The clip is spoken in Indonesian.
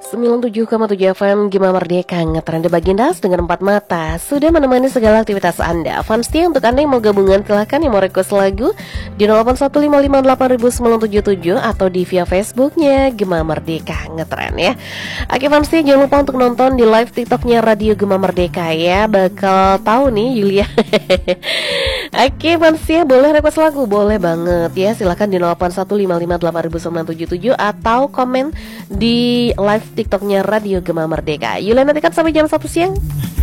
97,7 FM Gema Merdeka ngetren Bagindas dengan empat mata sudah menemani segala aktivitas Anda. Fansti untuk Anda yang mau gabungan silahkan, yang mau request lagu di 0815588977 atau di via Facebooknya Gema Merdeka ngetren ya. Oke Fansti, jangan lupa untuk nonton di live TikToknya Radio Gema Merdeka ya. Bakal tahu nih Yulia. Oke Fansti, boleh request lagu? Boleh banget ya. Silahkan di 0815588977 atau komen di live TikToknya Radio Gema Merdeka. Yulia, nantikan sampai jam 1 siang.